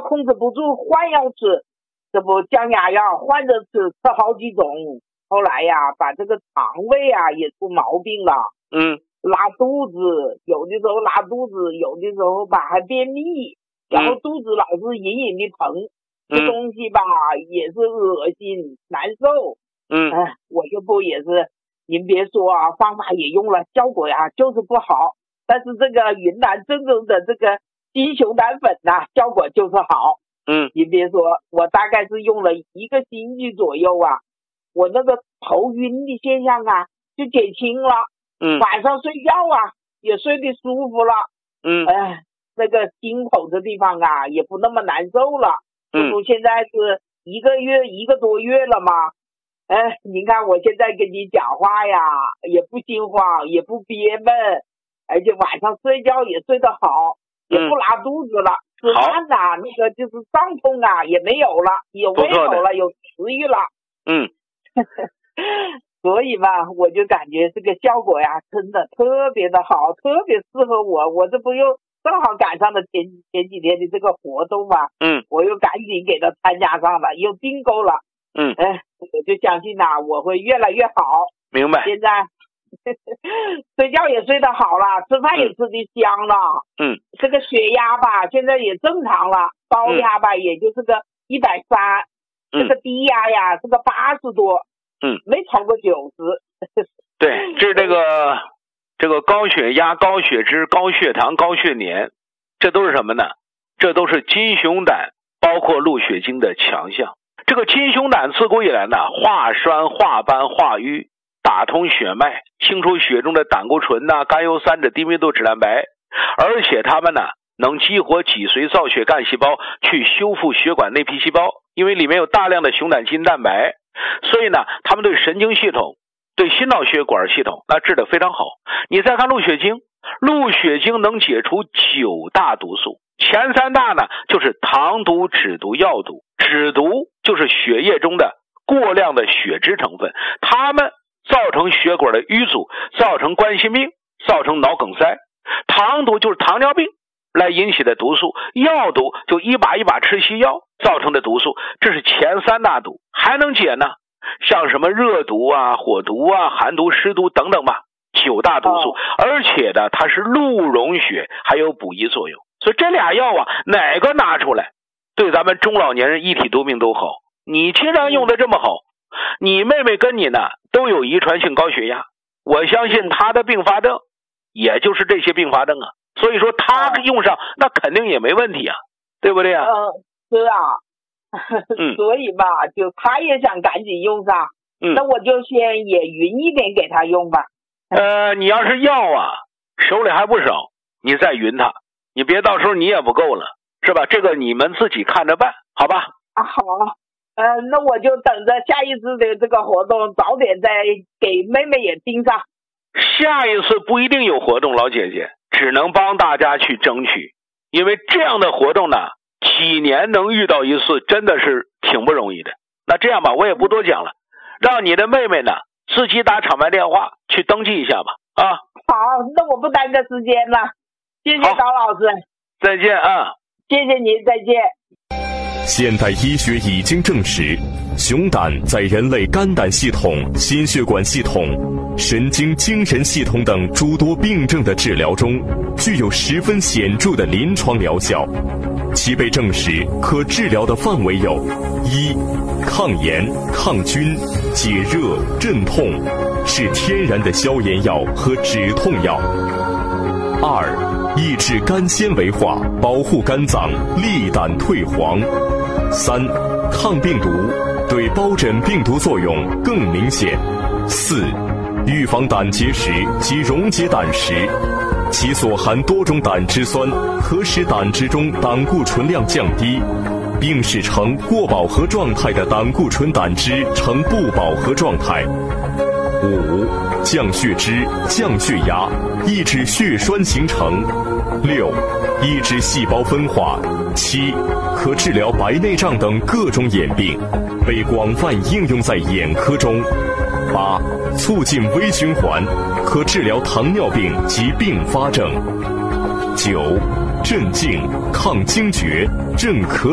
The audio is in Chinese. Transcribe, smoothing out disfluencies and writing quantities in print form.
控制不住，换药吃，这不降压药换着吃好几种，后来呀把这个肠胃啊也出毛病了，拉肚子，有的时候拉肚子，有的时候吧还便秘，然后肚子老是隐隐的疼，吃东西吧也是恶心难受，我这不也是，您别说啊，方法也用了，效果呀就是不好，但是这个云南正宗的这个金熊胆粉呐，效果就是好，您别说，我大概是用了1个星期左右啊，我那个头晕的现象啊就减轻了，晚上睡觉啊也睡得舒服了，那个心口的地方啊也不那么难受了，现在是1个多月了嘛，您看我现在跟你讲话呀也不心慌也不憋闷，而且晚上睡觉也睡得好，也不拉肚子了，吃饭呐那个就是胀痛啊也没有了，有胃口了，有食欲了，所以嘛我就感觉这个效果呀真的特别的好，特别适合我这不又正好赶上了前几天的这个活动嘛，我又赶紧给他参加上了，又订购了，我就相信呐我会越来越好。 明白。 现在睡觉也睡得好了，吃饭也吃得香了，这个血压吧现在也正常了，高压吧也就是个130，这个低压呀是个80多，没超过90。 对，这是这个高血压、高血脂、高血糖、高血粘，这都是什么呢？这都是金熊胆包括鹿血精的强项。这个金熊胆自古以来呢，化栓、化斑、化瘀，打通血脉，清除血中的胆固醇呐、甘油三酯、低密度脂蛋白，而且它们呢能激活脊髓造血干细胞，去修复血管内皮细胞，因为里面有大量的熊胆基因蛋白，所以呢它们对神经系统、对心脑血管系统那治得非常好。你再看鹿血精，鹿血精能解除9大毒素，前3大呢就是糖毒、脂毒、药毒。脂毒就是血液中的过量的血脂成分，它们造成血管的淤阻，造成冠心病，造成脑梗塞。糖毒就是糖尿病来引起的毒素，药毒就一把一把吃西药造成的毒素，这是前3大毒。还能解呢，像什么热毒啊、火毒啊、寒毒、湿毒等等吧，9大毒素，而且呢它是鹿溶血，还有补益作用。所以这俩药啊，哪个拿出来对咱们中老年人一体多病都好。你既然用的这么好，你妹妹跟你呢都有遗传性高血压，我相信她的并发症也就是这些并发症啊，所以说她用上那肯定也没问题啊，对不对啊？ 是啊，所以吧就她也想赶紧用上，那我就先也匀一点给她用吧。 你要是药啊手里还不少，你再匀它，你别到时候你也不够了，是吧？这个你们自己看着办，好吧？ 好，那我就等着下一次的这个活动早点再给妹妹也盯上。 下一次不一定有活动，老姐姐只能帮大家去争取，因为这样的活动呢几年能遇到一次真的是挺不容易的。那这样吧，我也不多讲了，让你的妹妹呢自己打厂牌电话去登记一下吧。 好，那我不耽搁时间了，谢谢高老师。 再见啊。 谢谢您，再见。 现代医学已经证实，熊胆在人类肝胆系统、心血管系统、神经精神系统等诸多病症的治疗中具有十分显著的临床疗效。其被证实可治疗的范围有：一、抗炎、抗菌、解热、镇痛，是天然的消炎药和止痛药；二、抑制肝纤维化，保护肝脏，利胆退黄；三、抗病毒，对疱疹病毒作用更明显；四、预防胆结石及溶解胆石，其所含多种胆汁酸可使胆汁中胆固醇量降低，并使呈过饱和状态的胆固醇胆汁呈不饱和状态。五、降血脂、降血压，抑制血栓形成。六、抑制细胞分化。七、可治疗白内障等各种眼病，被广泛应用在眼科中。八、促进微循环，可治疗糖尿病及并发症。九、镇静、抗惊厥、镇咳